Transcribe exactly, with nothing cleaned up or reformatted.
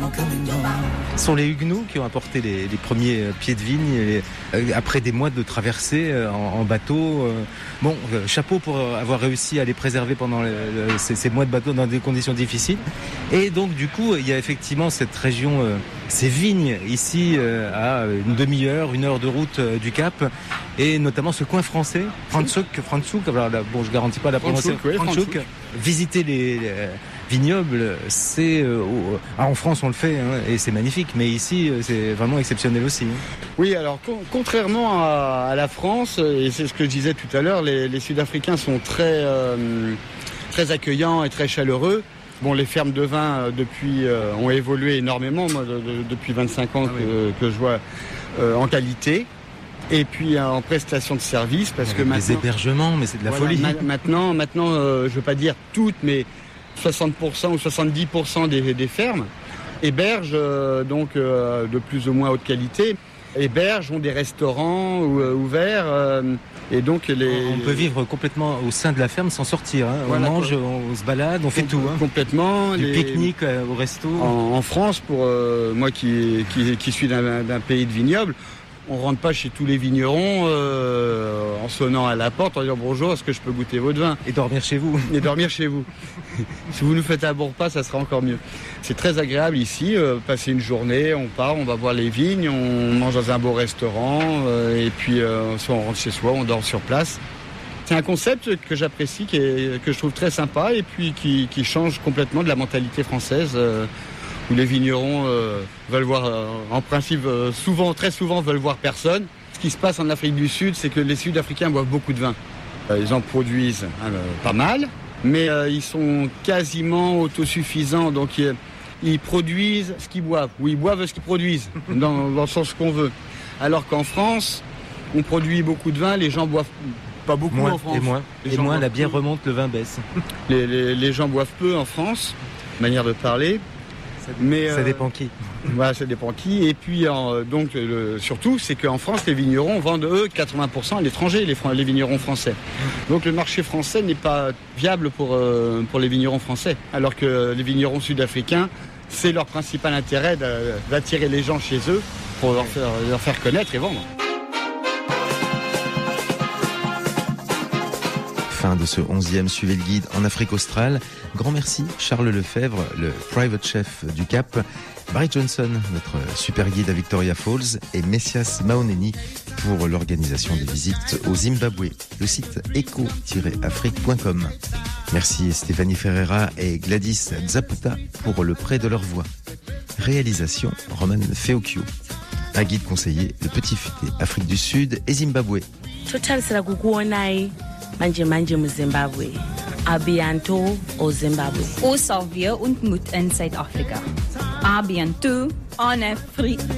Ce sont les Huguenots qui ont apporté les, les premiers pieds de vigne et, euh, après des mois de traversée euh, en, en bateau. Euh, bon, euh, chapeau pour avoir réussi à les préserver pendant le, le, ces, ces mois de bateau dans des conditions difficiles. Et donc du coup, il y a effectivement cette région, euh, ces vignes ici euh, à une demi-heure, une heure de route euh, du Cap, et notamment ce coin français, Franschhoek, Franschhoek, alors là, bon, je garantis pas la prononciation. Oui, Franschhoek. Visiter les, les vignobles, c'est euh, ah, en France on le fait hein, et c'est magnifique, mais ici c'est vraiment exceptionnel aussi. Hein. Oui, alors con- contrairement à, à la France, et c'est ce que je disais tout à l'heure, les, les Sud-Africains sont très euh, très accueillants et très chaleureux. Bon, les fermes de vin euh, depuis euh, ont évolué énormément. Moi, de, de, depuis vingt-cinq ans ah, que, oui. que je vois euh, en qualité. Et puis en prestation de service, parce Avec que maintenant... des hébergements, mais c'est de la voilà, folie. Ma- maintenant, maintenant euh, je ne veux pas dire toutes, mais soixante pour cent ou soixante-dix pour cent des, des fermes hébergent euh, donc euh, de plus ou moins haute qualité, hébergent, ont des restaurants ou, euh, ouverts. Euh, et donc les... On peut vivre complètement au sein de la ferme sans sortir. Hein. Voilà, on mange, quoi. On se balade, on fait Com- tout. Hein. Complètement. Du les... pique-nique euh, au resto. En, en France, pour euh, moi qui, qui, qui suis d'un, d'un pays de vignobles, on rentre pas chez tous les vignerons euh, en sonnant à la porte en disant bonjour, est-ce que je peux goûter votre vin ? Et dormir chez vous. Et dormir chez vous. Si vous nous faites un bon repas, ça sera encore mieux. C'est très agréable ici, euh, passer une journée, on part, on va voir les vignes, on mange dans un beau restaurant, euh, et puis euh, soit on rentre chez soi, on dort sur place. C'est un concept que j'apprécie, qui est, que je trouve très sympa, et puis qui, qui change complètement de la mentalité française. Euh, où les vignerons euh, veulent voir, euh, en principe, euh, souvent, très souvent, veulent voir personne. Ce qui se passe en Afrique du Sud, c'est que les Sud-Africains boivent beaucoup de vin. Euh, ils en produisent euh, pas mal, mais euh, ils sont quasiment autosuffisants, donc ils, ils produisent ce qu'ils boivent, ou ils boivent ce qu'ils produisent, dans, dans le sens qu'on veut. Alors qu'en France, on produit beaucoup de vin, les gens boivent pas beaucoup moins, en France. Et moins, les et moins la boivent bière peu. remonte, le vin baisse. Les, les, les gens boivent peu en France, manière de parler. Ça, mais, ça euh, dépend qui. Voilà, ça dépend qui. Et puis, euh, donc, le, surtout, c'est qu'en France, les vignerons vendent, eux, quatre-vingts pour cent à l'étranger, les, les vignerons français. Donc, le marché français n'est pas viable pour, euh, pour les vignerons français. Alors que les vignerons sud-africains, c'est leur principal intérêt d'attirer les gens chez eux pour leur faire, leur faire connaître et vendre. Fin de ce onzième Suivez le guide en Afrique australe. Grand merci Charles Lefebvre, le private chef du Cap, Barry Johnson, notre super guide à Victoria Falls, et Messias Maoneni pour l'organisation des visites au Zimbabwe. Le site eco tiret afrique point com. Merci Stéphanie Ferreira et Gladys Zaputa pour le prêt de leur voix. Réalisation Roman Feokio. Un guide conseillé de Petit Futé, Afrique du Sud et Zimbabwe. Manje manje mu Zimbabwe. Abianto au Zimbabwe. Ons sal weer ontmoet in Suid-Afrika. Abianto en Afrique.